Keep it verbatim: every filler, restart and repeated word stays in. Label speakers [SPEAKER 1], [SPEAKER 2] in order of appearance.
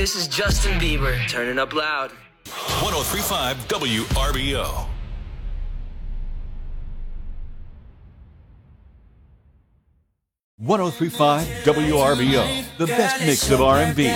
[SPEAKER 1] this is Justin Bieber, turning up loud.
[SPEAKER 2] one oh three point five W R B O.
[SPEAKER 3] one oh three point five W R B O, the best mix of R and B.